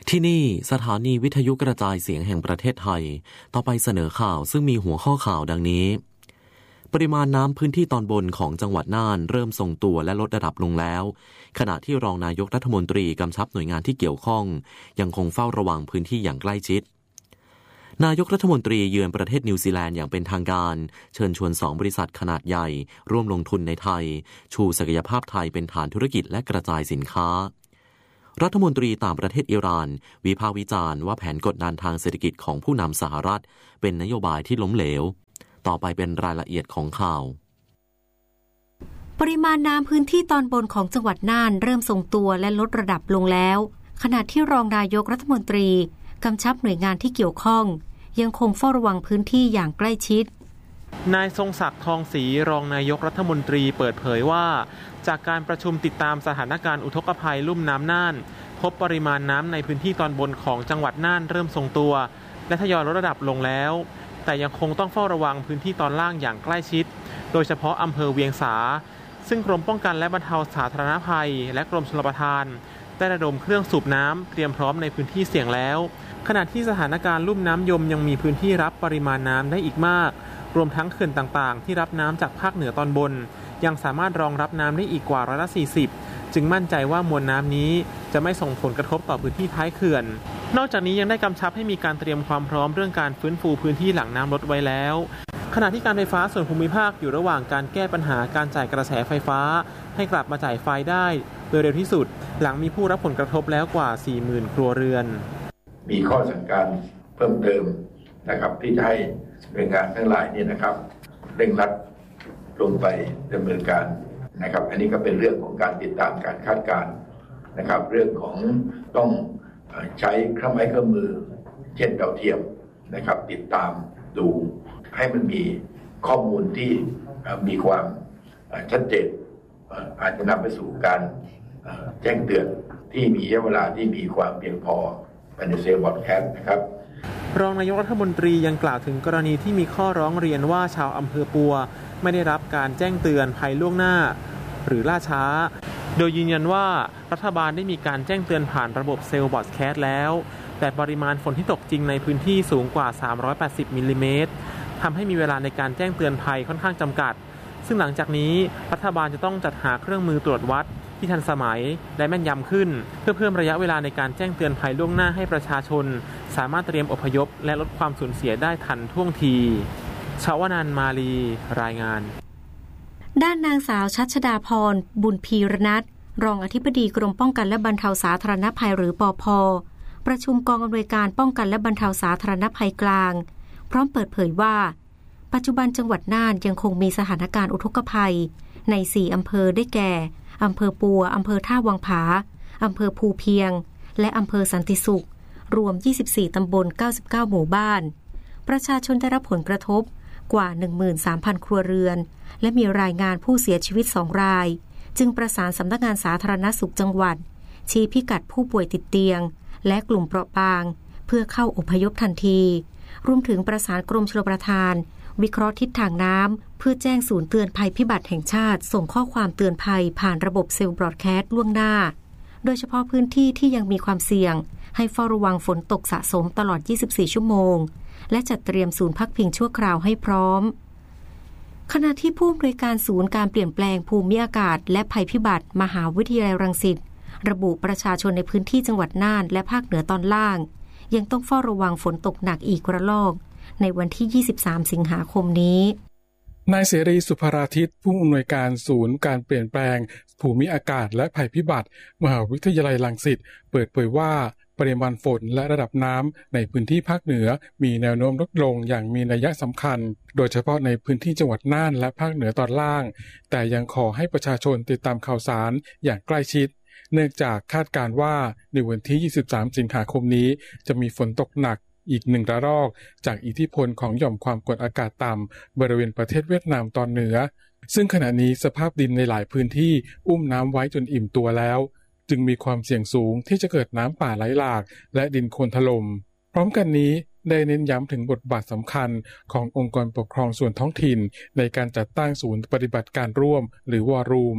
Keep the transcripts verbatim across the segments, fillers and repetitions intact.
ที่นี่สถานีวิทยุกระจายเสียงแห่งประเทศไทยต่อไปเสนอข่าวซึ่งมีหัวข้อข่าวดังนี้ปริมาณน้ำพื้นที่ตอนบนของจังหวัดน่านเริ่มทรงตัวและลดระดับลงแล้วขณะที่รองนายกรัฐมนตรีกำชับหน่วยงานที่เกี่ยวข้องยังคงเฝ้าระวังพื้นที่อย่างใกล้ชิดนายกรัฐมนตรีเยือนประเทศนิวซีแลนด์อย่างเป็นทางการเชิญชวนสองบริษัทขนาดใหญ่ร่วมลงทุนในไทยชูศักยภาพไทยเป็นฐานธุรกิจและกระจายสินค้ารัฐมนตรีต่างประเทศอิหร่านวิพากษ์วิจารณ์ว่าแผนกดดันทางเศรษฐกิจของผู้นำสหรัฐเป็นนโยบายที่ล้มเหลวต่อไปเป็นรายละเอียดของข่าวปริมาณน้ำพื้นที่ตอนบนของจังหวัดน่านเริ่มทรงตัวและลดระดับลงแล้วขณะที่รองนายกรัฐมนตรีกำชับหน่วยงานที่เกี่ยวข้องยังคงเฝ้าระวังพื้นที่อย่างใกล้ชิดนายทรงศักดิ์ทองศรีรองนายกรัฐมนตรีเปิดเผยว่าจากการประชุมติดตามสถานการณ์อุทกภัยลุ่มน้ำน่านพบปริมาณน้ำในพื้นที่ตอนบนของจังหวัดน่านเริ่มทรงตัวและทยอยลดระดับลงแล้วแต่ยังคงต้องเฝ้าระวังพื้นที่ตอนล่างอย่างใกล้ชิดโดยเฉพาะอำเภอเวียงสาซึ่งกรมป้องกันและบรรเทาสาธารณภัยและกรมชลประทานได้ระดมเครื่องสูบน้ำเตรียมพร้อมในพื้นที่เสี่ยงแล้วขณะที่สถานการณ์ลุ่มน้ำยมยังมีพื้นที่รับปริมาณน้ำได้อีกมากรวมทั้งเขื่อนต่างๆที่รับน้ำจากภาคเหนือตอนบนยังสามารถรองรับน้ำได้อีกกว่าร้อยละสี่สิบจึงมั่นใจว่ามวลน้ำนี้จะไม่ส่งผลกระทบต่อพื้นที่ท้ายเขื่อนนอกจากนี้ยังได้กำชับให้มีการเตรียมความพร้อมเรื่องการฟื้นฟูพื้นที่หลังน้ำลดไว้แล้วขณะที่การไฟฟ้าส่วนภูมิภาคอยู่ระหว่างการแก้ปัญหาการจ่ายกระแสไฟฟ้าให้กลับมาจ่ายไฟได้โดยเร็วที่สุดหลังมีผู้รับผลกระทบแล้วกว่า สี่หมื่น ครัวเรือนมีข้อสั่งการเพิ่มเติมนะครับที่จะให้หน่วยงานทั้งหลายเนี่ยนะครับเร่งรัดลงไปดำเนินการนะครับอันนี้ก็เป็นเรื่องของการติดตามการคาดการณ์นะครับเรื่องของต้องใช้เครื่องไม้เครื่องมือเช่นดาวเทียมนะครับติดตามดูให้มันมีข้อมูลที่มีความชัดเจนอาจจะนำไปสู่การแจ้งเตือนที่มีระยะเวลาที่มีความเพียงพอภายในเซลล์บอดแคสต์นะครับรองนายกรัฐมนตรียังกล่าวถึงกรณีที่มีข้อร้องเรียนว่าชาวอำเภอปัวไม่ได้รับการแจ้งเตือนภัยล่วงหน้าหรือล่าช้าโดยยืนยันว่ารัฐบาลได้มีการแจ้งเตือนผ่านระบบเซลล์บอดแคสต์แล้วแต่ปริมาณฝนที่ตกจริงในพื้นที่สูงกว่าสามร้อยแปดสิบมิลลิเมตรทำให้มีเวลาในการแจ้งเตือนภัยค่อนข้างจำกัดซึ่งหลังจากนี้รัฐบาลจะต้องจัดหาเครื่องมือตรวจวัดที่ทันสมัยและแม่นยำขึ้นเพื่อเพิ่มระยะเวลาในการแจ้งเตือนภัยล่วงหน้าให้ประชาชนสามารถเตรียมอพยพและลดความสูญเสียได้ทันท่วงทีชวนันท์มาลีรายงานด้านนางสาวชัชดาพรบุญพีรนัทรองอธิบดีกรมป้องกันและบรรเทาสาธารณภัยหรือปภ.ประชุมกองอำนวยการป้องกันและบรรเทาสาธารณภัยกลางพร้อมเปิดเผยว่าปัจจุบันจังหวัดน่านยังคงมีสถานการณ์อุทกภัยในสี่อำเภอได้แก่อำเภอปัวอำเภอท่าวังผาอำเภอภูเพียงและอำเภอสันติสุขรวมยี่สิบสี่ตำบลเก้าสิบเก้าหมู่บ้านประชาชนได้รับผลกระทบกว่า หนึ่งหมื่นสามพัน ครัวเรือนและมีรายงานผู้เสียชีวิตสองรายจึงประสานสำนักงานสาธารณสุขจังหวัดชี้พิกัดผู้ป่วยติดเตียงและกลุ่มเปราะบางเพื่อเข้าอพยพทันทีรวมถึงประสานกรมชลประทานวิเคราะห์ทิศทางน้ำเพื่อแจ้งศูนย์เตือนภัยพิบัติแห่งชาติส่งข้อความเตือนภัยผ่านระบบเซลล์บรอดแคสต์ล่วงหน้าโดยเฉพาะพื้นที่ที่ยังมีความเสี่ยงให้เฝ้าระวังฝนตกสะสมตลอดยี่สิบสี่ชั่วโมงและจัดเตรียมศูนย์พักพิงชั่วคราวให้พร้อมขณะที่ผู้อำนวยการศูนย์การเปลี่ยนแปลงภูมิอากาศและภัยพิบัติมหาวิทยาลัยรังสิตระบุประชาชนในพื้นที่จังหวัดน่านและภาคเหนือตอนล่างยังต้องเฝ้าระวังฝนตกหนักอีกระลอกในวันที่ยี่สิบสามสิงหาคมนี้นายเสรีสุภราทิตผู้อำนวยการศูนย์การเปลี่ยนแปลงภูมิอากาศและภัยพิบัติมหาวิทยาลัยรังสิตเปิดเผยว่าปริมาณฝนและระดับน้ำในพื้นที่ภาคเหนือมีแนวโน้มลดลงอย่างมีนัยสำคัญโดยเฉพาะในพื้นที่จังหวัดน่านและภาคเหนือตอนล่างแต่ยังขอให้ประชาชนติดตามข่าวสารอย่างใกล้ชิดเนื่องจากคาดการณ์ว่าในวันที่ยี่สิบสามสิงหาคมนี้จะมีฝนตกหนักอีกหนึ่งระลอกจากอิทธิพลของหย่อมความกดอากาศต่ำบริเวณประเทศเวียดนามตอนเหนือซึ่งขณะนี้สภาพดินในหลายพื้นที่อุ้มน้ำไว้จนอิ่มตัวแล้วจึงมีความเสี่ยงสูงที่จะเกิดน้ำป่าไหลหลากและดินโคลนถล่มพร้อมกันนี้ได้เน้นย้ำถึงบทบาทสำคัญขององค์กรปกครองส่วนท้องถิ่นในการจัดตั้งศูนย์ปฏิบัติการร่วมหรือวอรูม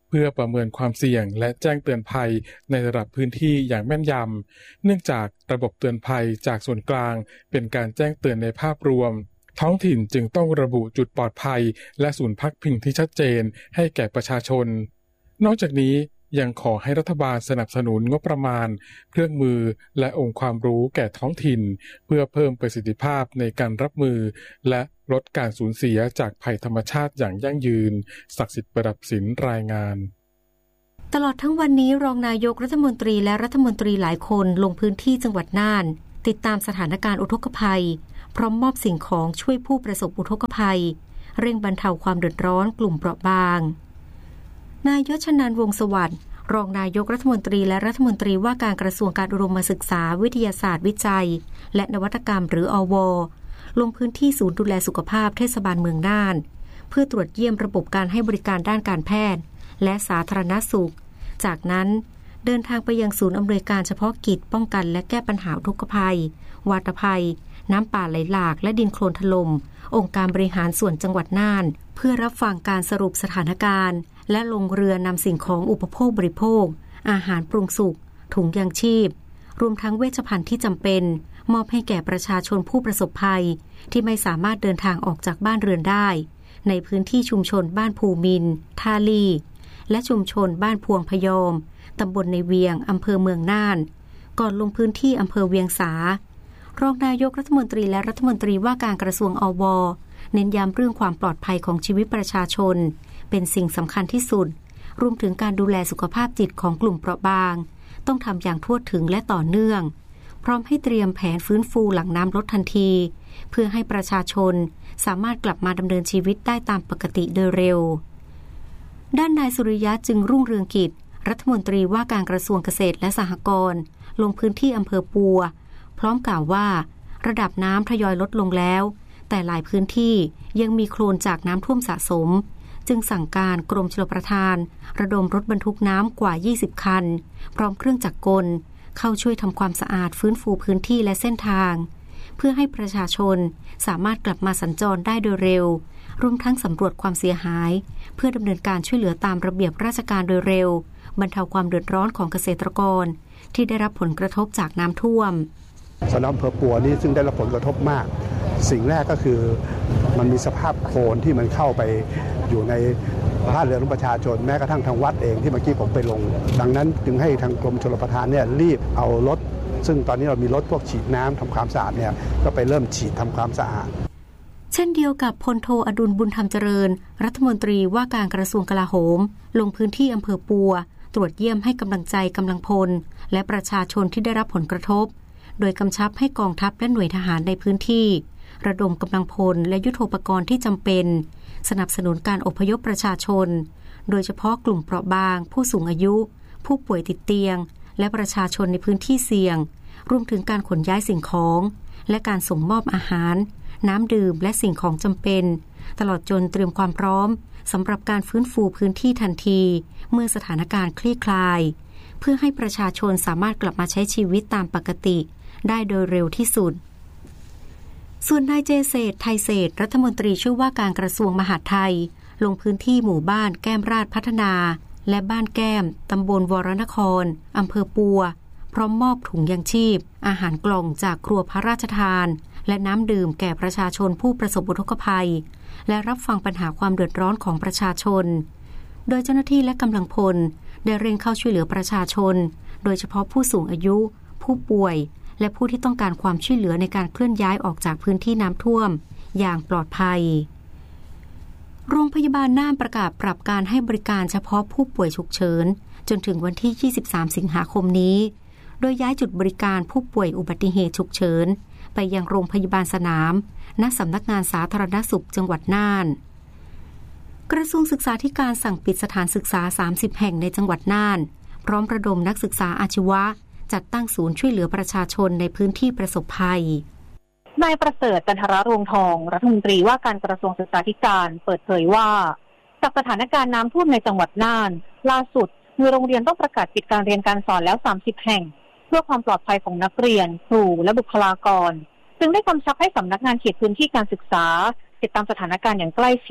เพื่อประเมินความเสี่ยงและแจ้งเตือนภัยในระดับพื้นที่อย่างแม่นยำเนื่องจากระบบเตือนภัยจากส่วนกลางเป็นการแจ้งเตือนในภาพรวมท้องถิ่นจึงต้องระบุจุดปลอดภัยและศูนย์พักพิงที่ชัดเจนให้แก่ประชาชนนอกจากนี้ยังขอให้รัฐบาลสนับสนุนงบประมาณเครื่องมือและองค์ความรู้แก่ท้องถิ่นเพื่อเพิ่มประสิทธิภาพในการรับมือและลดการสูญเสียจากภัยธรรมชาติอย่างยั่งยืนศักดิ์สิทธิ์ประดับศิลป์รายงานตลอดทั้งวันนี้รองนายกรัฐมนตรีและรัฐมนตรีหลายคนลงพื้นที่จังหวัดน่านติดตามสถานการณ์อุทกภัยพร้อมมอบสิ่งของช่วยผู้ประสบอุทกภัยเร่งบรรเทาความเดือดร้อนกลุ่มเปราะบางนายยศชนันท์วงศ์สวัสดิ์รองนายกรัฐมนตรีและรัฐมนตรีว่าการกระทรวงการอุดมศึกษาวิทยาศาสตร์วิจัยและนวัตกรรมหรืออว.ลงพื้นที่ศูนย์ดูแลสุขภาพเทศบาลเมืองน่านเพื่อตรวจเยี่ยมระบบการให้บริการด้านการแพทย์และสาธารณสุขจากนั้นเดินทางไปยังศูนย์อำนวยการเฉพาะกิจป้องกันและแก้ปัญหาอุทกภัยวาตภัยน้ำป่าไหลหลากและดินโคลนถล่มองค์การบริหารส่วนจังหวัดน่านเพื่อรับฟังการสรุปสถานการณ์และลงเรือนำสิ่งของอุปโภคบริโภคอาหารปรุงสุกถุงยางชีพรวมทั้งเวชภัณฑ์ที่จำเป็นมอบให้แก่ประชาชนผู้ประสบภัยที่ไม่สามารถเดินทางออกจากบ้านเรือนได้ในพื้นที่ชุมชนบ้านภูมินท่าลี่และชุมชนบ้านพวงพยอมตำบลในเวียงอำเภอเมืองน่านก่อนลงพื้นที่อำเภอเวียงสารองนายกรัฐมนตรีและรัฐมนตรีว่าการกระทรวงอว.เน้นย้ำเรื่องความปลอดภัยของชีวิตประชาชนเป็นสิ่งสำคัญที่สุดรวมถึงการดูแลสุขภาพจิตของกลุ่มเปราะบางต้องทำอย่างทั่วถึงและต่อเนื่องพร้อมให้เตรียมแผนฟื้นฟูหลังน้ำลดทันทีเพื่อให้ประชาชนสามารถกลับมาดำเนินชีวิตได้ตามปกติโดยเร็วด้านนายสุริยะจึงรุ่งเรืองกิจรัฐมนตรีว่าการกระทรวงเกษตรและสหกรณ์ลงพื้นที่อำเภอปัวพร้อมกล่าวว่าระดับน้ำทยอยลดลงแล้วแต่หลายพื้นที่ยังมีโคลนจากน้ำท่วมสะสมจึงสั่งการกรมชลประทานระดมรถบรรทุกน้ำกว่ายี่สิบคันพร้อมเครื่องจักรกลเข้าช่วยทำความสะอาดฟื้นฟูพื้นที่และเส้นทางเพื่อให้ประชาชนสามารถกลับมาสัญจรได้โดยเร็วรวมทั้งสำรวจความเสียหายเพื่อดำเนินการช่วยเหลือตามระเบียบราชการโดยเร็วบรรเทาความเดือดร้อนของเกษตรกรที่ได้รับผลกระทบจากน้ำท่วมสำหรับอำเภอปัวนี้ซึ่งได้รับผลกระทบมากสิ่งแรกก็คือมันมีสภาพโคลนที่มันเข้าไปอยู่ในบ้านเรือนของประชาชนแม้กระทั่งทางวัดเองที่เมื่อกี้ผมไปลงดังนั้นจึงให้ทางกรมชลประทานเนี่ยรีบเอารถซึ่งตอนนี้เรามีรถพวกฉีดน้ำทำความสะอาดเนี่ยก็ไปเริ่มฉีดทำความสะอาดเช่นเดียวกับพลโทอดุลบุญธรรมเจริญรัฐมนตรีว่าการกระทรวงกลาโหมลงพื้นที่อำเภอปัวตรวจเยี่ยมให้กำลังใจกำลังพลและประชาชนที่ได้รับผลกระทบโดยกำชับให้กองทัพและหน่วยทหารในพื้นที่ระดมกำลังพลและยุทโธปกรณ์ที่จำเป็นสนับสนุนการอพยพประชาชนโดยเฉพาะกลุ่มเปราะบางผู้สูงอายุผู้ป่วยติดเตียงและประชาชนในพื้นที่เสี่ยงรวมถึงการขนย้ายสิ่งของและการส่งมอบอาหารน้ำดื่มและสิ่งของจำเป็นตลอดจนเตรียมความพร้อมสำหรับการฟื้นฟูพื้นที่ทันทีเมื่อสถานการณ์คลี่คลายเพื่อให้ประชาชนสามารถกลับมาใช้ชีวิตตามปกติได้โดยเร็วที่สุดส่วนนายเจเศรษฐ์ไทยเศรษฐ์รัฐมนตรีช่วยว่าการกระทรวงมหาดไทยลงพื้นที่หมู่บ้านแก้มราชพัฒนาและบ้านแก้มตำบลวรนครอำเภอปัวพร้อมมอบถุงยางชีพอาหารกล่องจากครัวพระราชทานและน้ำดื่มแก่ประชาชนผู้ประสบอุทกภัยและรับฟังปัญหาความเดือดร้อนของประชาชนโดยเจ้าหน้าที่และกำลังพลได้เร่งเข้าช่วยเหลือประชาชนโดยเฉพาะผู้สูงอายุผู้ป่วยและผู้ที่ต้องการความช่วยเหลือในการเคลื่อนย้ายออกจากพื้นที่น้ำท่วมอย่างปลอดภัยโรงพยาบาลน่านประกาศปรับการให้บริการเฉพาะผู้ป่วยฉุกเฉินจนถึงวันที่ยี่สิบสามสิงหาคมนี้โดยย้ายจุดบริการผู้ป่วยอุบัติเหตุฉุกเฉินไปยังโรงพยาบาลสนามณสำนักงานสาธารณสุขจังหวัดน่านกระทรวงศึกษาธิการสั่งปิดสถานศึกษาสามสิบแห่งในจังหวัดน่านพร้อมระดมนักศึกษาอาชีวะจัดตั้งศูนย์ช่วยเหลือประชาชนในพื้นที่ประสบภัยนายประเสริฐจันทรรวงทองรัฐมนตรีว่าการกระทรวงศึกษาธิการเปิดเผยว่าจากสถานการณ์น้ำท่วมในจังหวัดน่านล่าสุดมีโรงเรียนต้องประกาศปิดการเรียนการสอนแล้วสามสิบแห่งเพื่อความปลอดภัยของนักเรียนครูและบุคลากรจึงได้กำชับให้สำนักงานเขตพื้นที่การศึกษาติดตามสถานการณ์อย่างใกล้ชิด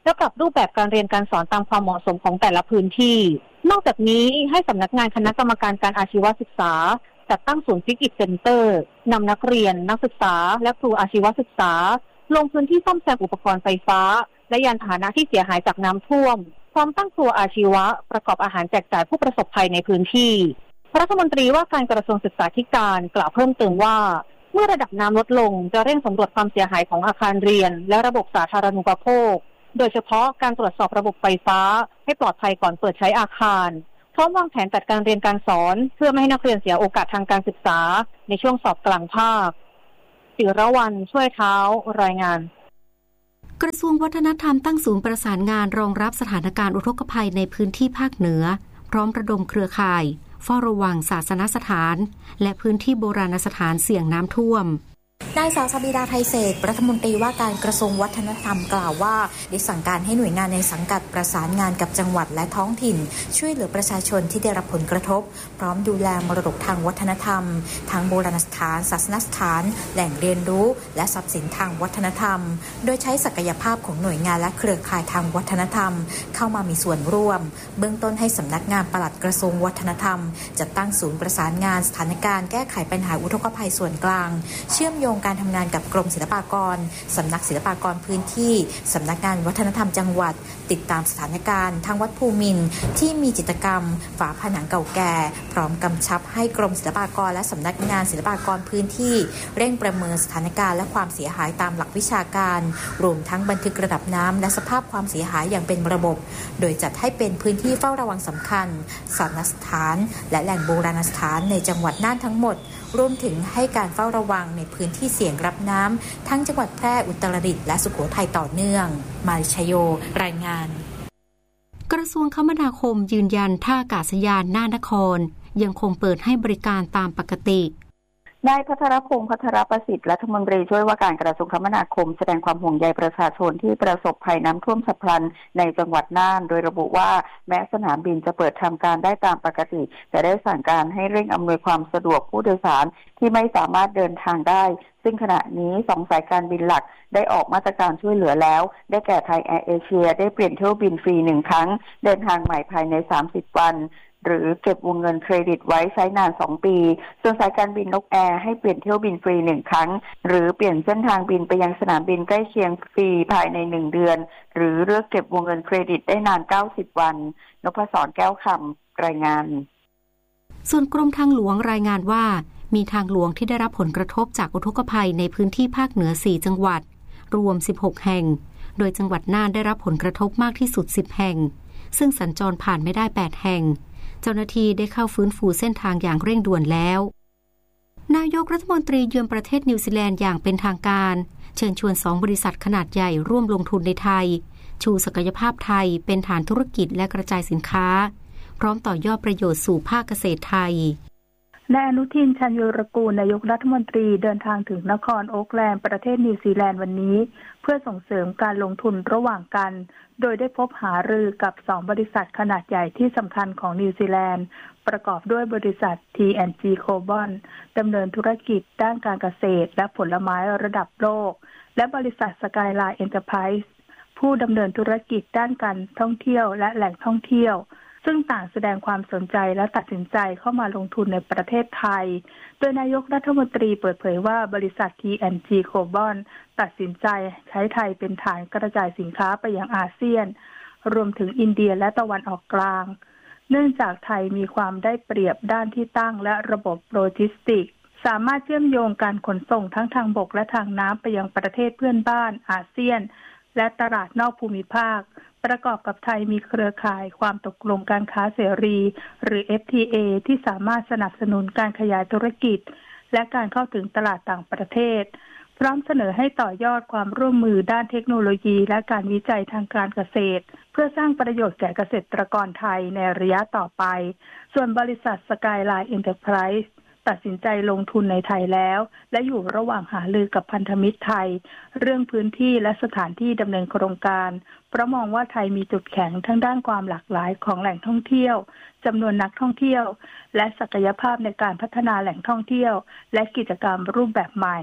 และปรับรูปแบบการเรียนการสอนตามความเหมาะสมของแต่ละพื้นที่นอกจากนี้ให้สำนักงานคณะกรรมการการอาชีวศึกษาจัดตั้งศูนย์ฟิกิตเซ็นเตอร์นำนักเรียนนักศึกษาและครูอาชีวศึกษาลงพื้นที่ซ่อมแซมอุปกรณ์ไฟฟ้าและยานพาหนะที่เสียหายจากน้ำท่วมพร้อมตั้งครัวอาชีวะประกอบอาหารแจกจ่ายผู้ประสบภัยในพื้นที่รัฐมนตรีว่าการกระทรวงศึกษาธิการกล่าวเพิ่มเติมว่าเมื่อระดับน้ำลดลงจะเร่งสำรวจความเสียหายของอาคารเรียนและระบบสาธารณูปโภคโดยเฉพาะการตรวจสอบระบบไฟฟ้าให้ปลอดภัยก่อนเปิดใช้อาคารพร้อมวางแผนจัดการเรียนการสอนเพื่อไม่ให้นักเรียนเสียโอกาสทางการศึกษาในช่วงสอบกลางภาคศิรวรรณช่วยเท้ารายงานกระทรวงวัฒนธรรมตั้งศูนย์ประสานงานรองรับสถานการณ์อุทกภัยในพื้นที่ภาคเหนือพร้อมระดมเครือข่ายเฝ้าระวังศาสนสถานและพื้นที่โบราณสถานเสี่ยงน้ำท่วมนายสาวสบิดาไทยเศษรัฐมนตรีว่าการกระทรวงวัฒนธรรมกล่าวว่าได้สั่งการให้หน่วยงานในสังกัดประสานงานกับจังหวัดและท้องถิ่นช่วยเหลือประชาชนที่ได้รับผลกระทบพร้อมดูแลมรดกทางวัฒนธรรมทางโบราณสถานศาสนสถานแหล่งเรียนรู้และทรัพย์สินทางวัฒนธรรมโดยใช้ศักยภาพของหน่วยงานและเครือข่ายทางวัฒนธรรมเข้ามามีส่วนร่วมเบื้องต้นให้สำนักงานปลัดกระทรวงวัฒนธรรมจัดตั้งศูนย์ประสานงานสถานการณ์แก้ไขปัญหาอุทกภัยส่วนกลางเชื่อมโยงการทำงานกับกรมศิลปากรสำนักศิลปากรพื้นที่สำนักงานวัฒนธรรมจังหวัดติดตามสถานการณ์ทางวัดภูมินทร์ที่มีจิตรกรรมฝาผนังเก่าแก่พร้อมกำชับให้กรมศิลปากรและสำนักงานศิลปากรพื้นที่เร่งประเมินสถานการณ์และความเสียหายตามหลักวิชาการรวมทั้งบันทึกระดับน้ำและสภาพความเสียหายอย่างเป็นระบบโดยจัดให้เป็นพื้นที่เฝ้าระวังสำคัญศาสนสถานและแหล่งโบราณสถานในจังหวัดน่านทั้งหมดรวมถึงให้การเฝ้าระวังในพื้นที่เสี่ยงรับน้ำทั้งจังหวัดแพร่อุตรดิตถ์และสุโขทัยต่อเนื่องมาริชโยรายงานกระทรวงคมนาคมยืนยันท่าอากาศยานน่านนครยังคงเปิดให้บริการตามปกตินายพัทรพงษ์พัทรประสิทธิ์รัฐมนตรีช่วยว่าการกระทรวงคมนาคมแสดงความห่วงใยประชาชนที่ประสบภัยน้ำท่วมฉับพลันในจังหวัดน่านโดยระบุว่าแม้สนามบินจะเปิดทำการได้ตามปกติแต่ได้สั่งการให้เร่งอำนวยความสะดวกผู้โดยสารที่ไม่สามารถเดินทางได้ซึ่งขณะนี้สองสายการบินหลักได้ออกมาตรการช่วยเหลือแล้วได้แก่ไทยแอร์เอเชียได้เปลี่ยนเที่ยวบินฟรีหนึ่งครั้งเดินทางใหม่ภายในสามสิบวันหรือเก็บวงเงินเครดิตไว้ใช้นานสองปีส่วนสายการบินนกแอร์ให้เปลี่ยนเที่ยวบินฟรีหนึ่งครั้งหรือเปลี่ยนเส้นทางบินไปยังสนามบินใกล้เคียงฟรีภายในหนึ่งเดือนหรือเลือกเก็บวงเงินเครดิตได้นานเก้าสิบวันนพศรแก้วคำรายงานส่วนกรมทางหลวงรายงานว่ามีทางหลวงที่ได้รับผลกระทบจากอุทกภัยในพื้นที่ภาคเหนือสี่จังหวัดรวมสิบหกแห่งโดยจังหวัดน่านได้รับผลกระทบมากที่สุดสิบแห่งซึ่งสัญจรผ่านไม่ได้แปดแห่งเจ้าหน้าที่ได้เข้าฟื้นฟูเส้นทางอย่างเร่งด่วนแล้วนายกรัฐมนตรีเยือนประเทศนิวซีแลนด์อย่างเป็นทางการเชิญชวนสองบริษัทขนาดใหญ่ร่วมลงทุนในไทยชูศักยภาพไทยเป็นฐานธุรกิจและกระจายสินค้าพร้อมต่อยอดประโยชน์สู่ภาคเกษตรไทยนายอนุทิน ชาญวีรกูลนายกรัฐมนตรีเดินทางถึงนครโอ๊คแลนด์ประเทศนิวซีแลนด์วันนี้เพื่อส่งเสริมการลงทุนระหว่างกันโดยได้พบหารือกับสองบริษัทขนาดใหญ่ที่สำคัญของนิวซีแลนด์ประกอบด้วยบริษัท ที แอนด์ จี Cobon ดำเนินธุรกิจด้านการเกษตรและผลไม้ระดับโลกและบริษัท Skyline Enterprise ผู้ดำเนินธุรกิจด้านการท่องเที่ยวและแหล่งท่องเที่ยวซึ่งต่างแสดงความสนใจและตัดสินใจเข้ามาลงทุนในประเทศไทยโดยนายกรัฐมนตรีเปิดเผยว่าบริษัท ที แอนด์ จี Cobon ตัดสินใจใช้ไทยเป็นฐานกระจายสินค้าไปยังอาเซียนรวมถึงอินเดียและตะวันออกกลางเนื่องจากไทยมีความได้เปรียบด้านที่ตั้งและระบบโลจิสติกส์สามารถเชื่อมโยงการขนส่งทั้งทางบกและทางน้ำไปยังประเทศเพื่อนบ้านอาเซียนและตลาดนอกภูมิภาคประกอบกับไทยมีเครือข่ายความตกลงการค้าเสรีหรือ เอฟ ที เอ ที่สามารถสนับสนุนการขยายธุรกิจและการเข้าถึงตลาดต่างประเทศพร้อมเสนอให้ต่อยอดความร่วมมือด้านเทคโนโลยีและการวิจัยทางการเกษตรเพื่อสร้างประโยชน์แก่เกษตรกรไทยในระยะต่อไปส่วนบริษัท Skyline Enterprise ตัดสินใจลงทุนในไทยแล้วและอยู่ระหว่างหารือกับพันธมิตรไทยเรื่องพื้นที่และสถานที่ดำเนินโครงการเพราะมองว่าไทยมีจุดแข็งทั้งด้านความหลากหลายของแหล่งท่องเที่ยวจำนวนนักท่องเที่ยวและศักยภาพในการพัฒนาแหล่งท่องเที่ยวและกิจกรรมรูปแบบใหม่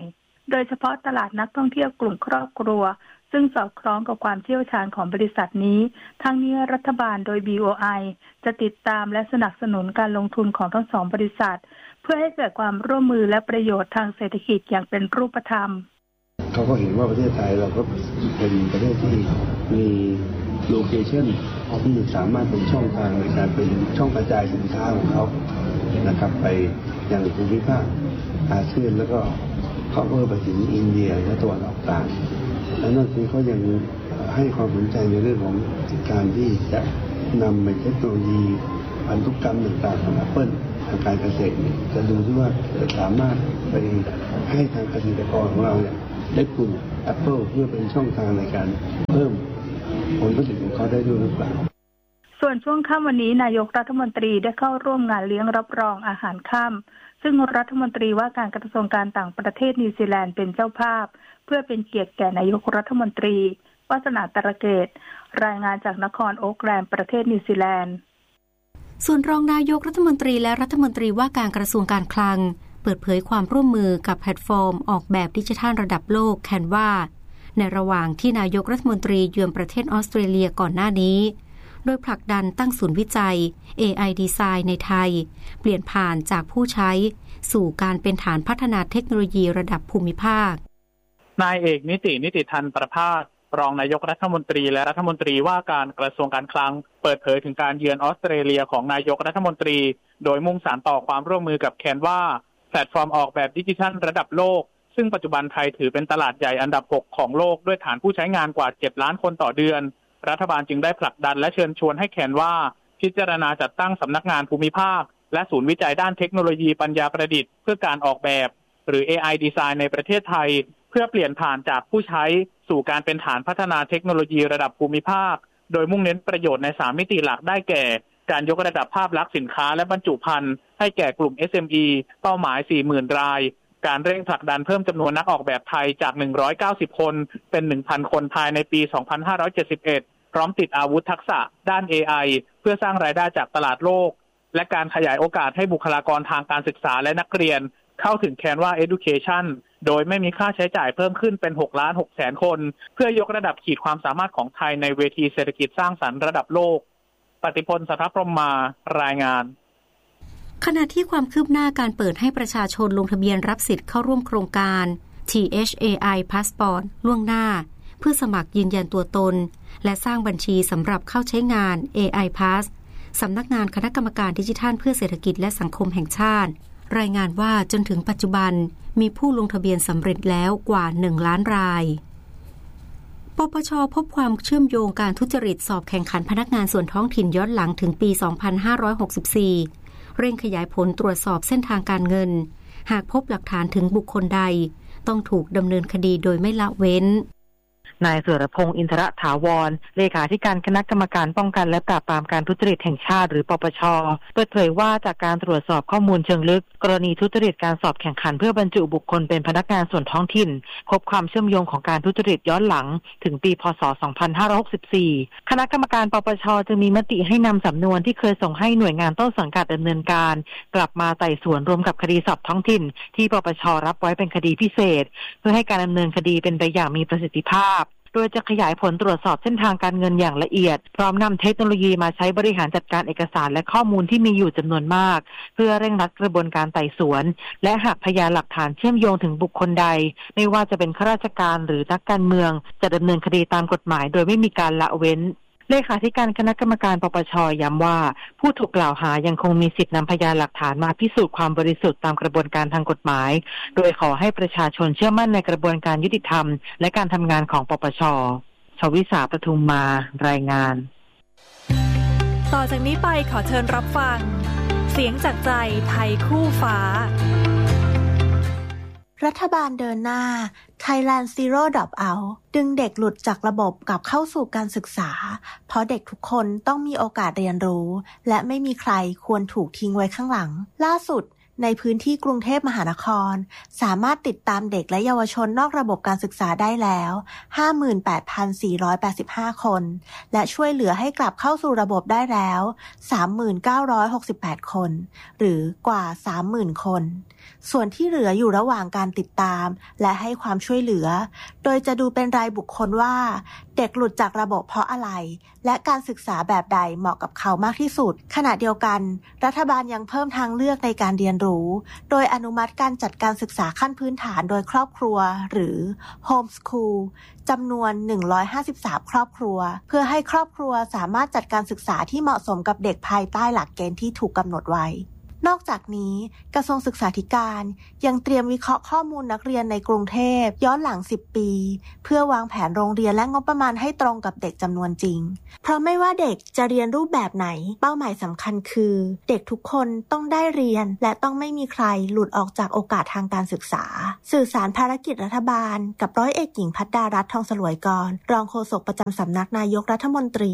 โดยเฉพาะตลาดนักท่องเที่ยวกลุ่มครอบครัวซึ่งสอดคล้องกับความเชี่ยวชาญของบริษัทนี้ทั้งนี้รัฐบาลโดย บี โอ ไอ จะติดตามและสนับสนุนการลงทุนของทั้งสองบริษัทเพื่อให้เกิดความร่วมมือและประโยชน์ทางเศรษฐกิจอย่างเป็นรูปธรรมเขาก็เห็นว่าประเทศไทยเราก็เป็นประเทศที่มีโลเคชั่นที่สามารถเป็นช่องทางในการเป็นช่องกระจายสินค้าของเขานะครับไปยังภูมิภาคอาเซียนแล้วก็เขาเพิ่มไปถึงอินเดียและตะวันออกกลางและนั่นคือเขายังให้ความสนใจในเรื่องของการที่จะนำเทคโนโลยีพันธุกรรมต่างๆของ Apple ทางการเกษตรจะดูที่ว่าสามารถไปให้ทางเกษตรกรของเราเนี่ยได้ปลูก Apple เพื่อเป็นช่องทางในการเพิ่มผลผลิตของเขาได้ด้วยหรือเปล่าส่วนช่วงค่ำวันนี้นายกรัฐมนตรีได้เข้าร่วมงานเลี้ยงรับรองอาหารค่ำซึ่งรัฐมนตรีว่าการกระทรวงการต่างประเทศนิวซีแลนด์เป็นเจ้าภาพเพื่อเป็นเกียรติแก่นายกรัฐมนตรีวาสนาตระเกตรายงานจากนครโอ๊คแลนด์ประเทศนิวซีแลนด์ส่วนรองนายกรัฐมนตรีและรัฐมนตรีว่าการกระทรวงการคลังเปิดเผยความร่วมมือกับแพลตฟอร์มออกแบบดิจิทัลระดับโลกแคนวาในระหว่างที่นายกรัฐมนตรีเยือนประเทศออสเตรเลียก่อนหน้านี้โดยผลักดันตั้งศูนย์วิจัย เอ ไอ Design ในไทยเปลี่ยนผ่านจากผู้ใช้สู่การเป็นฐานพัฒนาเทคโนโลยีระดับภูมิภาคนายเอกนิตินิติทันประภาสรองนายกรัฐมนตรีและรัฐมนตรีว่าการกระทรวงการคลังเปิดเผยถึงการเยือนออสเตรเลียของนายกรัฐมนตรีโดยมุ่งสานต่อความร่วมมือกับแคนวาแพลตฟอร์มออกแบบดิจิทัลระดับโลกซึ่งปัจจุบันไทยถือเป็นตลาดใหญ่อันดับหกของโลกด้วยฐานผู้ใช้งานกว่าเจ็ดล้านคนต่อเดือนรัฐบาลจึงได้ผลักดันและเชิญชวนให้แคนวาพิจารณาจัดตั้งสำนักงานภูมิภาคและศูนย์วิจัยด้านเทคโนโลยีปัญญาประดิษฐ์เพื่อการออกแบบหรือ เอ ไอ Design ในประเทศไทยเพื่อเปลี่ยนผ่านจากผู้ใช้สู่การเป็นฐานพัฒนาเทคโนโลยีระดับภูมิภาคโดยมุ่งเน้นประโยชน์ในสามมิติหลักได้แก่การยกระดับภาพลักษณ์สินค้าและบรรจุภัณฑ์ให้แก่กลุ่ม เอส เอ็ม อี เป้าหมาย สี่หมื่น รายการเร่งผลักดันเพิ่มจำนวนนักออกแบบไทยจากหนึ่งร้อยเก้าสิบคนเป็น หนึ่งพัน คนภายในปี สองพันห้าร้อยเจ็ดสิบเอ็ด พร้อมติดอาวุธทักษะด้าน เอ ไอ เพื่อสร้างรายได้จากตลาดโลกและการขยายโอกาสให้บุคลากรทางการศึกษาและนักเรียนเข้าถึง Canva Education โดยไม่มีค่าใช้จ่ายเพิ่มขึ้นเป็นหกล้านหกแสนคนเพื่อยกระดับขีดความสามารถของไทยในเวทีเศรษฐกิจสร้างสรรค์ระดับโลกปฏิพล สัทธพรหมารายงานขณะที่ความคืบหน้าการเปิดให้ประชาชนลงทะเบียนรับสิทธิ์เข้าร่วมโครงการ ที เอช เอ ไอ Passport ล่วงหน้าเพื่อสมัครยืนยันตัวตนและสร้างบัญชีสำหรับเข้าใช้งาน เอ ไอ Pass สำนักงานคณะกรรมการดิจิทัลเพื่อเศรษฐกิจและสังคมแห่งชาติรายงานว่าจนถึงปัจจุบันมีผู้ลงทะเบียนสำเร็จแล้วกว่าหนึ่งล้านรายปปช.พบความเชื่อมโยงการทุจริตสอบแข่งขันพนักงานส่วนท้องถิ่นย้อนหลังถึงปี สองพันห้าร้อยหกสิบสี่ เร่งขยายผลตรวจสอบเส้นทางการเงินหากพบหลักฐานถึงบุคคลใดต้องถูกดำเนินคดีโดยไม่ละเว้นนายสุรพงษ์อินทรถาวรเลขาธิการคณะกรรมการป้องกันและปราบปรามการทุจริตแห่งชาติหรือปปช.เปิดเผยว่าจากการตรวจสอบข้อมูลเชิงลึกกรณีทุจริตการสอบแข่งขันเพื่อบรรจุบุคคลเป็นพนักงานส่วนท้องถิ่นพบความเชื่อมโยงของการทุจริตย้อนหลังถึงปีพ.ศ. สองพันห้าร้อยหกสิบสี่ คณะกรรมการปปช.จึงมีมติให้นำสำนวนที่เคยส่งให้หน่วยงานต้นสังกัดดำเนินการกลับมาไต่สวนรวมกับคดีสอบท้องถิ่นที่ปปช.รับไว้เป็นคดีพิเศษเพื่อให้การดำเนินคดีเป็นไปอย่างมีประสิทธิภาพโดยจะขยายผลตรวจสอบเส้นทางการเงินอย่างละเอียดพร้อมนำเทคโนโลยีมาใช้บริหารจัดการเอกสารและข้อมูลที่มีอยู่จำนวนมากเพื่อเร่งรัดกระบวนการไต่สวนและหากพยานหลักฐานเชื่อมโยงถึงบุคคลใดไม่ว่าจะเป็นข้าราชการหรือนักการเมืองจะดำเนินคดีตามกฎหมายโดยไม่มีการละเว้นเลขาธิการคณะกรรมการปปช.ย้ำว่าผู้ถูกกล่าวหายังคงมีสิทธินำพยานหลักฐานมาพิสูจน์ความบริสุทธิ์ตามกระบวนการทางกฎหมายโดยขอให้ประชาชนเชื่อมั่นในกระบวนการยุติธรรมและการทำงานของปปช.ชวิสาปทุมมารายงานต่อจากนี้ไปขอเชิญรับฟังเสียงจากใจไทยคู่ฟ้ารัฐบาลเดินหน้า Thailand Zero Dropout ดึงเด็กหลุดจากระบบกลับเข้าสู่การศึกษาเพราะเด็กทุกคนต้องมีโอกาสเรียนรู้และไม่มีใครควรถูกทิ้งไว้ข้างหลังล่าสุดในพื้นที่กรุงเทพมหานครสามารถติดตามเด็กและเยาวชนนอกระบบการศึกษาได้แล้ว ห้าหมื่นแปดพันสี่ร้อยแปดสิบห้า คนและช่วยเหลือให้กลับเข้าสู่ระบบได้แล้ว สามหมื่นเก้าร้อยหกสิบแปด คนหรือกว่า สามหมื่น คนส่วนที่เหลืออยู่ระหว่างการติดตามและให้ความช่วยเหลือโดยจะดูเป็นรายบุคคลว่าเด็กหลุดจากระบบเพราะอะไรและการศึกษาแบบใดเหมาะกับเขามากที่สุดขณะเดียวกันรัฐบาลยังเพิ่มทางเลือกในการเรียนรู้โดยอนุมัติการจัดการศึกษาขั้นพื้นฐานโดยครอบครัวหรือ Home School จำนวนหนึ่งร้อยห้าสิบสาม ครอบครัวเพื่อให้ครอบครัวสามารถจัดการศึกษาที่เหมาะสมกับเด็กภายใต้หลักเกณฑ์ที่ถูกกำหนดไว้นอกจากนี้กระทรวงศึกษาธิการยังเตรียมวิเคราะห์ข้อมูลนักเรียนในกรุงเทพย้อนหลังสิบปีเพื่อวางแผนโรงเรียนและงบประมาณให้ตรงกับเด็กจำนวนจริงเพราะไม่ว่าเด็กจะเรียนรูปแบบไหนเป้าหมายสำคัญคือเด็กทุกคนต้องได้เรียนและต้องไม่มีใครหลุดออกจากโอกาสทางการศึกษาสื่อสารภารกิจรัฐบาลกับร้อยเอกหญิงภัทรดารัตน์ ทองสลวยกรรองโฆษกประจำสำนักนายกรัฐมนตรี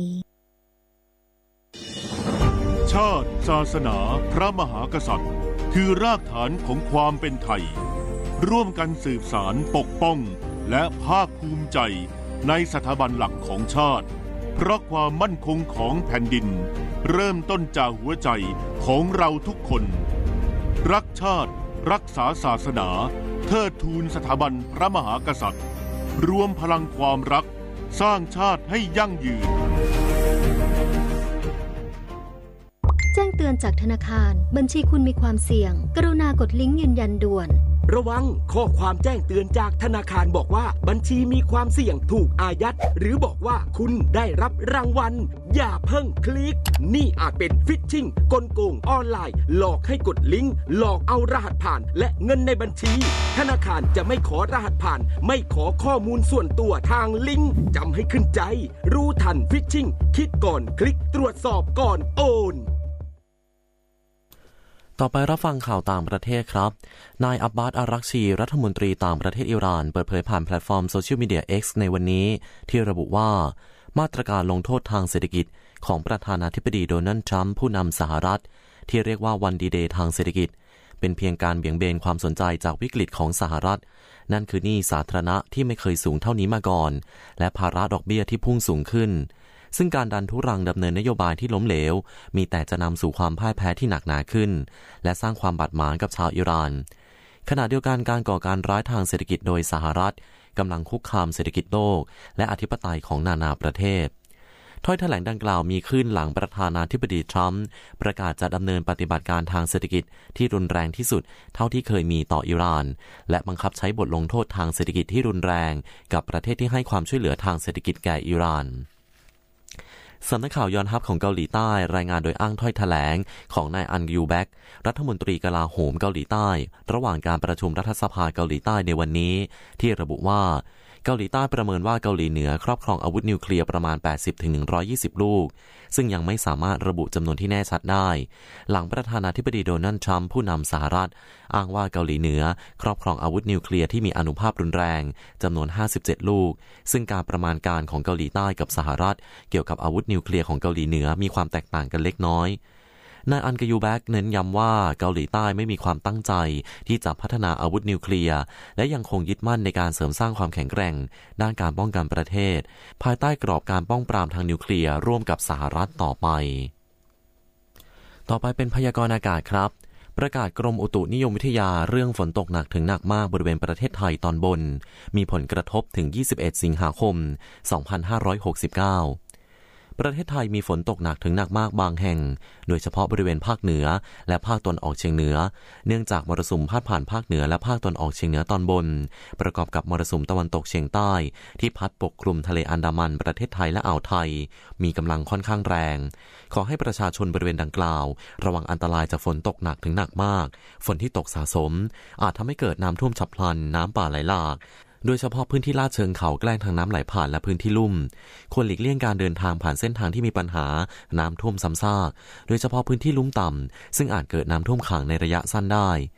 ชาติศาสนาพระมหากษัตริย์คือรากฐานของความเป็นไทยร่วมกันสืบสารปกป้องและภาคภูมิใจในสถาบันหลักของชาติเพราะความมั่นคงของแผ่นดินเริ่มต้นจากหัวใจของเราทุกคนรักชาติรักษาศาสนาเทิดทูนสถาบันพระมหากษัตริย์รวมพลังความรักสร้างชาติให้ยั่งยืนแจ้งเตือนจากธนาคารบัญชีคุณมีความเสี่ยงกรุณากดลิงก์ยืนยันด่วนระวังข้อความแจ้งเตือนจากธนาคารบอกว่าบัญชีมีความเสี่ยงถูกอายัดหรือบอกว่าคุณได้รับรางวัลอย่าเพิ่งคลิกนี่อาจเป็นฟิชชิงกลโกงออนไลน์หลอกให้กดลิงก์หลอกเอารหัสผ่านและเงินในบัญชีธนาคารจะไม่ขอรหัสผ่านไม่ขอข้อมูลส่วนตัวทางลิงก์จำให้ขึ้นใจรู้ทันฟิชชิงคิดก่อนคลิกตรวจสอบก่อนโอนต่อไปรับฟังข่าวต่างประเทศครับนายอับบาส อารักชีรัฐมนตรีต่างประเทศอิหร่านเปิดเผยผ่านแพลตฟอร์มโซเชียลมีเดีย X ในวันนี้ที่ระบุว่ามาตรการลงโทษทางเศรษฐกิจของประธานาธิบดีโดนัลด์ทรัมป์ผู้นำสหรัฐที่เรียกว่าวันดีเดย์ทางเศรษฐกิจเป็นเพียงการเบี่ยงเบนความสนใจจากวิกฤตของสหรัฐนั่นคือหนี้สาธารณะที่ไม่เคยสูงเท่านี้มาก่อนและภาระดอกเบี้ยที่พุ่งสูงขึ้นซึ่งการดันทุรังดำเนินนโยบายที่ล้มเหลวมีแต่จะนำสู่ความพ่ายแพ้ที่หนักหนาขึ้นและสร้างความบาดหมางกับชาวอิหร่านขณะเดียวกันการก่อการร้ายทางเศรษฐกิจโดยสหรัฐกำลังคุกคามเศรษฐกิจโลกและอธิปไตยของนานาประเทศถ้อยแถลงดังกล่าวมีขึ้นหลังประธานาธิบดีทรัมป์ประกาศจะดำเนินปฏิบัติการทางเศรษฐกิจที่รุนแรงที่สุดเท่าที่เคยมีต่ออิหร่านและบังคับใช้บทลงโทษทางเศรษฐกิจที่รุนแรงกับประเทศที่ให้ความช่วยเหลือทางเศรษฐกิจแก่อิหร่านสำนักข่าวยอนฮับของเกาหลีใต้รายงานโดยอ้างถ้อยแถลงของนายอันยูแบกรัฐมนตรีกลาโหมเกาหลีใต้ระหว่างการประชุมรัฐสภาเกาหลีใต้ในวันนี้ที่ระบุว่าเกาหลีใต้ประเมินว่าเกาหลีเหนือครอบครองอาวุธนิวเคลียร์ประมาณ แปดสิบถึงหนึ่งร้อยยี่สิบ ลูกซึ่งยังไม่สามารถระบุจำนวนที่แน่ชัดได้หลังประธานาธิบดีโดนัลด์ทรัมป์ผู้นำสหรัฐอ้างว่าเกาหลีเหนือครอบครองอาวุธนิวเคลียร์ที่มีอานุภาพรุนแรงจำนวนห้าสิบเจ็ดลูกซึ่งการประมาณการของเกาหลีใต้กับสหรัฐเกี่ยวกับอาวุธนิวเคลียร์ของเกาหลีเหนือมีความแตกต่างกันเล็กน้อยนายอันกยูแบกเน้นย้ำว่าเกาหลีใต้ไม่มีความตั้งใจที่จะพัฒนาอาวุธนิวเคลียร์และยังคงยึดมั่นในการเสริมสร้างความแข็งแกร่งด้านการป้องกันประเทศภายใต้กรอบการป้องปรามทางนิวเคลียร์ร่วมกับสหรัฐต่อไปต่อไปเป็นพยากรณ์อากาศครับประกาศกรมอุตุนิยมวิทยาเรื่องฝนตกหนักถึงหนักมากบริเวณประเทศไทยตอนบนมีผลกระทบถึงยี่สิบเอ็ดสิงหาคมสองพันห้าร้อยหกสิบเก้าประเทศไทยมีฝนตกหนักถึงหนักมากบางแห่งโดยเฉพาะบริเวณภาคเหนือและภาคตะวันออกเฉียงเหนือเนื่องจากมรสุมพาดผ่านภาคเหนือและภาคตะวันออกเฉียงเหนือตอนบนประกอบกับมรสุมตะวันตกเฉียงใต้ที่พัดปกคลุมทะเลอันดามันประเทศไทยและอ่าวไทยมีกำลังค่อนข้างแรงขอให้ประชาชนบริเวณดังกล่าวระวังอันตรายจากฝนตกหนักถึงหนักมากฝนที่ตกสะสมอาจทำให้เกิดน้ำท่วมฉับพลันน้ำป่าไหลหลากโดยเฉพาะพื้นที่ลาดเชิงเขาแกล้งทางน้ำไหลผ่านและพื้นที่ลุ่มควรหลีกเลี่ยงการเดินทางผ่านเส้นทางที่มีปัญหาน้ำท่วมซ้ำซากโดยเฉพาะพื้นที่ลุ่มต่ำซึ่งอาจเกิดน้ำท่วมขังในระยะสั้นได้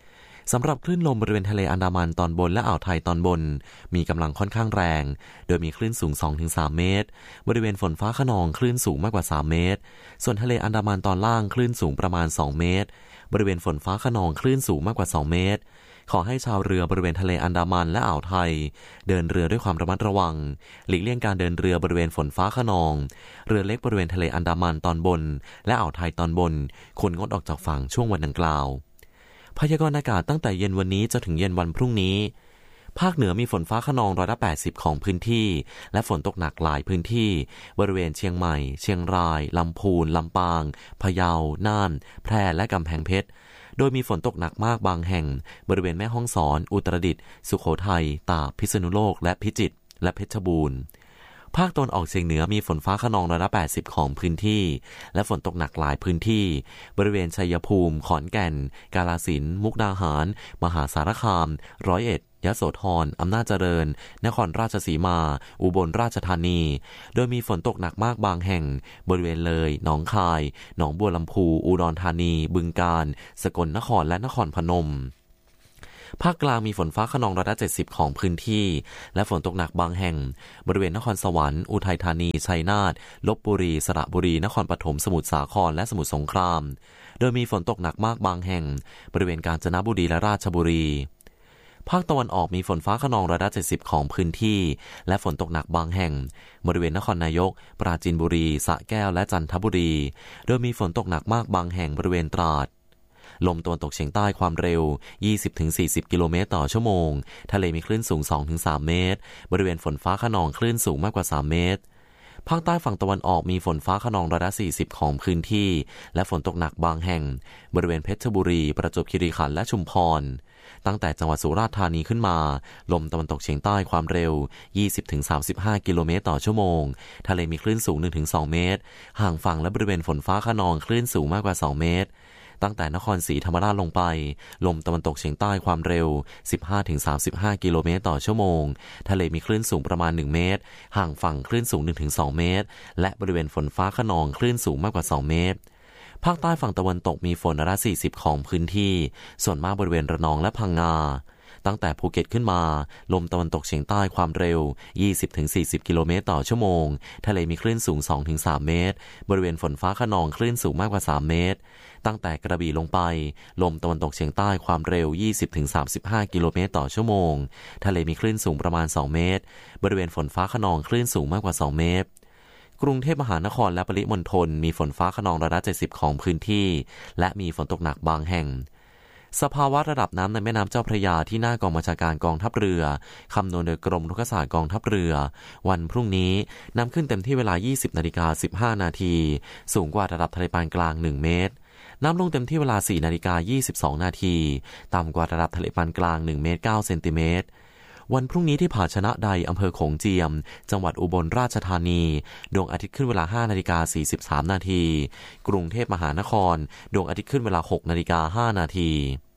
สำหรับคลื่นลมบริเวณทะเลอันดามันตอนบนและอ่าวไทยตอนบนมีกำลังค่อนข้างแรงโดยมีคลื่นสูง สองถึงสาม เมตรบริเวณฝนฟ้าคะนองคลื่นสูงมากกว่าสามเมตรส่วนทะเลอันดามันตอนล่างคลื่นสูงประมาณสองเมตรบริเวณฝนฟ้าคะนองคลื่นสูงมากกว่าสองเมตรขอให้ชาวเรือบริเวณทะเลอันดามันและอ่าวไทยเดินเรือด้วยความระมัดระวังหลีกเลี่ยงการเดินเรือบริเวณฝนฟ้าคะนองเรือเล็กบริเวณทะเลอันดามันตอนบนและอ่าวไทยตอนบนควรงดออกจากฝั่งช่วงวันดังกล่าวพยากรณ์อากาศตั้งแต่เย็นวันนี้จนถึงเย็นวันพรุ่งนี้ภาคเหนือมีฝนฟ้าคะนองร้อยละแปดสิบของพื้นที่และฝนตกหนักหลายพื้นที่บริเวณเชียงใหม่เชียงรายลำพูนลำปางพะเยาน่านแพร่และกำแพงเพชรโดยมีฝนตกหนักมากบางแห่งบริเวณแม่ฮ่องสอนอุตรดิตถ์สุโขทัยตากพิษณุโลกและพิจิตรและเพชรบูรณ์ภาคตะวันออกเฉียงเหนือมีฝนฟ้าคะนองร้อยละแปดสิบของพื้นที่และฝนตกหนักหลายพื้นที่บริเวณชัยภูมิขอนแก่นกาฬสินธุ์มุกดาหารมหาสารคามร้อยเอ็ดยโสธรอำนาจเจริญนครราชสีมาอุบลราชธานีโดยมีฝนตกหนักมากบางแห่งบริเวณเลยหนองคายหนองบัวลำพูอุดรธานีบึงกาฬสกลนครและนครพนมภาคกลางมีฝนฟ้าคะนองร้อยละเจ็ดสิบของพื้นที่และฝนตกหนักบางแห่งบริเวณนครสวรรค์อุทัยธานีชัยนาทลพบุรีสระบุรีนครปฐมสมุทรสาครและสมุทรสงครามโดยมีฝนตกหนักมากบางแห่งบริเวณกาญจนบุรีและราชบุรีภาคตะวันออกมีฝนฟ้าคะนองร้อยละเจ็ดสิบของพื้นที่และฝนตกหนักบางแห่งบริเวณนครนายกปราจีนบุรีสระแก้วและจันทบุรีโดยมีฝนตกหนักมากบางแห่งบริเวณตราดลมตะวันตกเฉียงใต้ความเร็ว ยี่สิบถึงสี่สิบ กิโลเมตรต่อชั่วโมงทะเลมีคลื่นสูง สองถึงสาม เมตรบริเวณฝนฟ้าคะนองคลื่นสูงมากกว่าสามเมตรภาคใต้ฝั่งตะวันออกมีฝนฟ้าคะนองร้อยละสี่สิบของพื้นที่และฝนตกหนักบางแห่งบริเวณเพชรบุรีประจวบคีรีขันธ์และชุมพรตั้งแต่จังหวัดสุราษฎร์ธานีขึ้นมาลมตะวันตกเฉียงใต้ความเร็ว ยี่สิบถึงสามสิบห้า กิโลเมตรต่อชั่วโมงทะเลมีคลื่นสูง หนึ่งถึงสอง เมตรห่างฝั่งและบริเวณฝนฟ้าคะนองคลื่นสูงมากกว่าสองเมตรตั้งแต่นครศรีธรรมราชลงไปลมตะวันตกเฉียงใต้ความเร็ว สิบห้าถึงสามสิบห้า กิโลเมตรต่อชั่วโมงทะเลมีคลื่นสูงประมาณหนึ่งเมตรห่างฝั่งคลื่นสูง หนึ่งถึงสอง เมตรและบริเวณฝนฟ้าคะนองคลื่นสูงมากกว่าสองเมตรภาคใต้ฝั่งตะวันตกมีฝนร้อยละสี่สิบของพื้นที่ส่วนมากบริเวณระนองและพังงาตั้งแต่ภูเก็ตขึ้นมาลมตะวันตกเฉียงใต้ความเร็ว ยี่สิบถึงสี่สิบ กิโลเมตรต่อชั่วโมงทะเลมีคลื่นสูง สองถึงสาม เมตรบริเวณฝนฟ้าคะนองคลื่นสูงมากกว่าสามเมตรตั้งแต่กระบี่ลงไปลมตะวันตกเฉียงใต้ความเร็ว ยี่สิบถึงสามสิบห้า กิโลเมตรต่อชั่วโมงทะเลมีคลื่นสูงประมาณสองเมตรบริเวณฝนฟ้าคะนองคลื่นสูงมากกว่าสองเมตรกรุงเทพมหานครและปริมณฑลมีฝนฟ้าคะนองร้อยละเจ็ดสิบของพื้นที่และมีฝนตกหนักบางแห่งสภาวะระดับน้ำในแม่น้ำเจ้าพระยาที่หน้ากองบัญชาการกองทัพเรือคำนวณโดยกรมรุกขศาสตร์กองทัพเรือวันพรุ่งนี้น้ำขึ้นเต็มที่เวลา ยี่สิบนาฬิกาสิบห้านาทีสูงกว่าระดับทะเลปานกลางหนึ่งเมตรน้ำลงเต็มที่เวลา สี่นาฬิกายี่สิบสองนาทีต่ำกว่าระดับทะเลปานกลางหนึ่งเมตรเก้าเซนติเมตรวันพรุ่งนี้ที่ผาชนะใดอำเภอโขงเจียมจังหวัดอุบลราชธานีดวงอาทิตย์ขึ้นเวลา ห้านาฬิกาสี่สิบสามนาทีกรุงเทพมหานครดวงอาทิตย์ขึ้นเวลา หกนาฬิกาห้านาที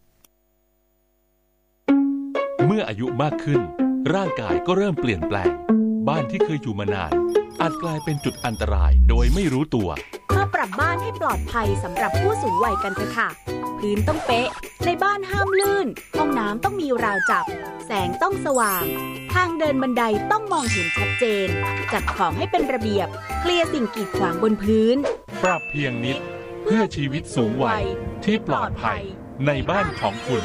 เมื่ออายุมากขึ้นร่างกายก็เริ่มเปลี่ยนแปลงบ้านที่เคยอยู่มานานอาจกลายเป็นจุดอันตรายโดยไม่รู้ตัวมาปรับบ้านให้ปลอดภัยสำหรับผู้สูงวัยกันเถอะค่ะพื้นต้องเป๊ะในบ้านห้ามลื่นห้องน้ำต้องมีราวจับแสงต้องสว่างทางเดินบันไดต้องมองเห็นชัดเจนจัดของให้เป็นระเบียบเคลียร์สิ่งกีดขวางบนพื้นปรับเพียงนิดเพื่อชีวิตสูงวัยที่ปลอดภัยในบ้านของคุณ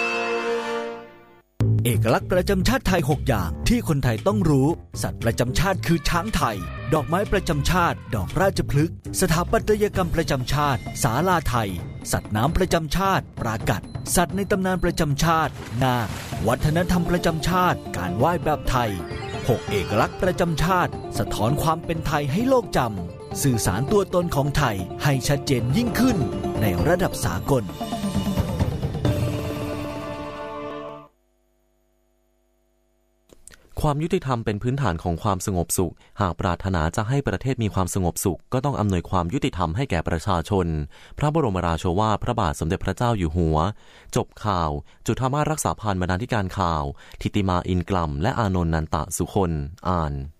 เอกลักษณ์ประจำชาติไทยหกอย่างที่คนไทยต้องรู้สัตว์ประจำชาติคือช้างไทยดอกไม้ประจำชาติดอกราชพฤกษ์สถาปัตยกรรมประจำชาติศาลาไทยสัตว์น้ำประจำชาติปรากัดสัตว์ในตำนานประจำชาตินาควัฒนธรรมประจำชาติการไหว้แบบไทยหกเอกลักษณ์ประจำชาติสะท้อนความเป็นไทยให้โลกจำสื่อสารตัวตนของไทยให้ชัดเจนยิ่งขึ้นในระดับสากลความยุติธรรมเป็นพื้นฐานของความสงบสุขหากปรารถนาจะให้ประเทศมีความสงบสุขก็ต้องอำนวยความยุติธรรมให้แก่ประชาชนพระบรมราโชวาทพระบาทสมเด็จพระเจ้าอยู่หัวจบข่าวจุฑามาสรักษาพันธ์บรรณาธิการข่าวทิติมาอินกลัมและอานนท์นันตะสุคนอ่าน